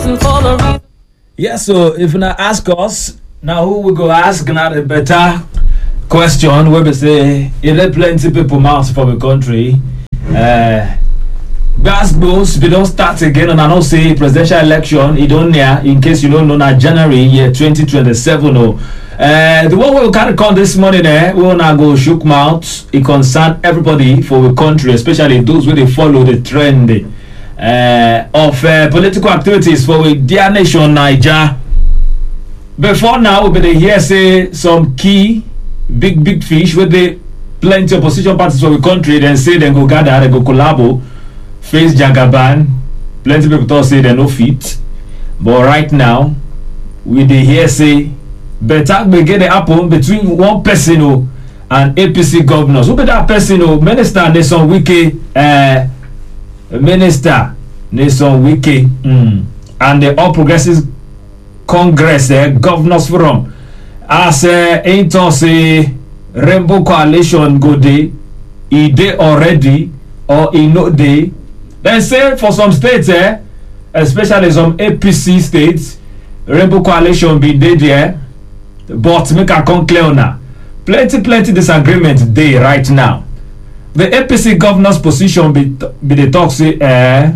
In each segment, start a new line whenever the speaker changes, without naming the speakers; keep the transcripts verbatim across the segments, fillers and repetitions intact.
reason, for the reason.
Yeah, so if you ask us, now who we go ask not a better question where we say if there plenty people mouth for the country. Uh Glasgow, we don't start again, and I don't say presidential election. It don't near. In case you don't know, now January year twenty twenty-seven. Oh, uh, the one we will carry on this morning, eh, we wanna go shook mouth. It concern everybody for the country, especially those who they follow the trend uh, of uh, political activities for the dear nation Niger. Before now, we better hear say some key big big fish with the plenty opposition parties for the country. Then say then go gather, they go collabo. Face Jagaban, plenty people talk say they no fit, but right now we dey hear say better we get the happen between one person oh, and A P C governors. Who be that person oh? Minister Nyesom Wike, uh, Minister Nyesom Wike, mm, and the All Progressives Congress uh, Governors Forum. As uh, ain't say Rainbow Coalition go dey, e dey already or e no dey. Then say for some states, eh, especially some A P C states, Rainbow Coalition be dey there, but make I come clear now. Plenty, plenty disagreement dey right now. The A P C governor's position be be the talk say, eh,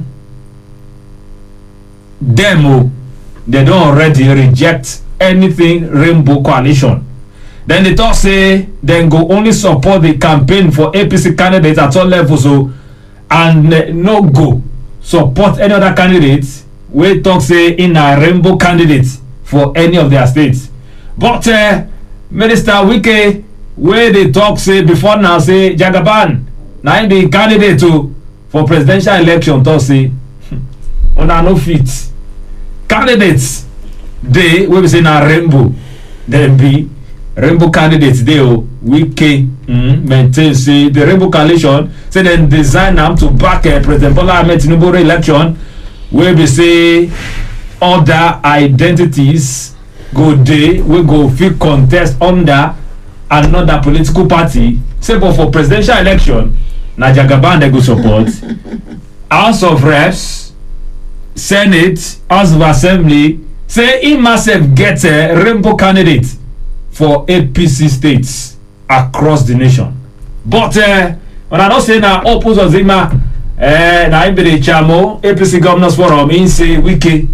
them oh, they don't already reject anything Rainbow Coalition. Then they talk say then go only support the campaign for A P C candidates at all levels. So. And uh, no go support any other candidates wey talk say in a rainbow candidate for any of their states. But uh, Minister Wike wey dey talk say before now say Jagaban na him be candidate o for presidential election talk say una no fit. Candidates dey wey be say na rainbow dem be rainbow candidates dey o. Wike mm, maintain say the Rainbow Coalition say dem design am to back uh, President Bola Ahmed Tinubu re-election wey be say other identities go dey wey go fit contest under another political party. Say but for presidential election na Jagaban dem go support. House of Reps, Senate, House of Assembly say im myself get a uh, rainbow candidate for A P C states across the nation. But uh, when I don't say now opposite Zima, uh, now be the Chamo A P C Governors Forum, in say Wike.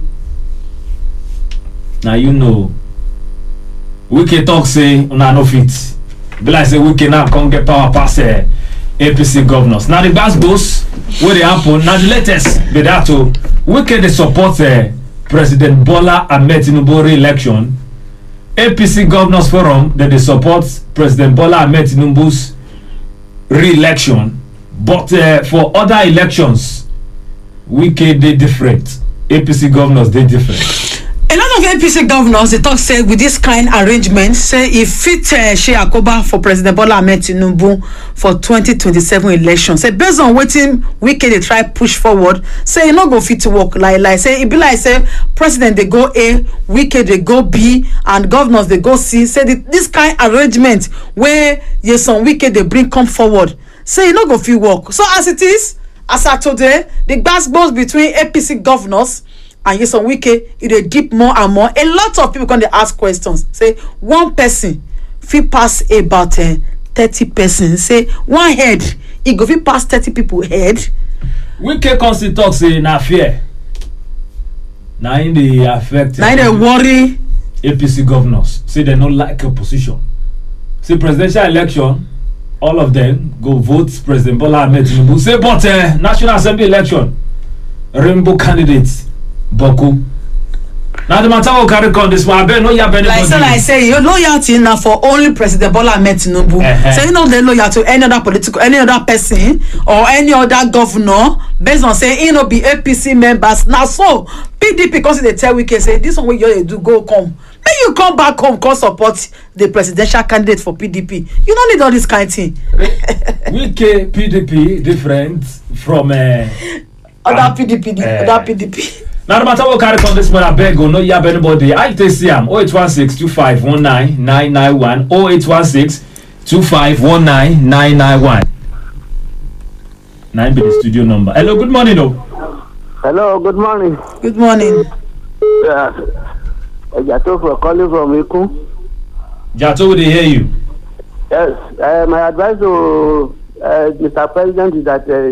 Now you know, Wike talk say una no fit. Be like say Wike now come get power pass uh, A P C governors. Now the best boss where they happen. Now the latest be that to Wike they support uh, President Bola Ahmed Tinubu re-election. A P C Governors Forum that they support President Bola Ahmed Tinubu's re-election, but uh, for other elections, Wike they different. A P C governors they different.
A lot of A P C governors they talk say with this kind arrangement say if fit uh, Shea Akoba for President Bola Ahmed Tinubu for twenty twenty-seven election. Say based on waiting Wike they try push forward. Say e no go fit to work like like say it be like say President they go A, Wike they go B, and governors they go C. Say the, this kind arrangement where yes some Wike they bring come forward. Say e no go fit work. So as it is, as at today, the gbas between A P C governors and yes on Wike it dey deep more and more. A lot of people come dey ask questions. Say one person fit pass about uh, thirty persons. Say one head e go fit pass thirty people head.
Wike come still talk say na fear na im dey affect
na im dey worry
A P C governors. Say they no like opposition. Say presidential election all of them go vote President Bola Ahmed Tinubu. Say but uh, National Assembly election rainbow candidates Boku. Now the matter will carry on this one. I bet no you have anybody.
Like so like say your loyalty now for only President Bola Ahmed Tinubu. Uh-huh. So you know they loyal to any other political, any other person or any other governor based on saying you know be A P C members. Now so P D P because they tell Wike say this one way you do go come. Then you come back home, come support the presidential candidate for P D P. You don't need all this kind of thing.
Wike P D P different from uh,
other
um,
P D P, uh, other P D P.
Now the matter will carry on this one. I beg go no you have anybody. I take C M oh eight one six two five one nine nine nine one oh eight one six two five one nine nine nine one. Nine be the studio number. Hello, good morning. Oh.
Hello, good morning.
Good morning.
Yeah. Jato for calling from Ikun.
Jato, we dey hear you.
Yes, uh, my advice to uh, Mister President is that uh,